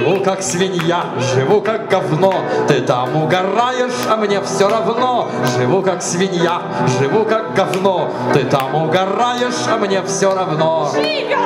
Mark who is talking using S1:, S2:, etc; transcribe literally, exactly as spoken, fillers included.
S1: Живу как свинья, живу как говно. Ты там угораешь, а мне все равно. Живу как свинья, живу как говно. Ты там угораешь, а мне все равно.
S2: Живем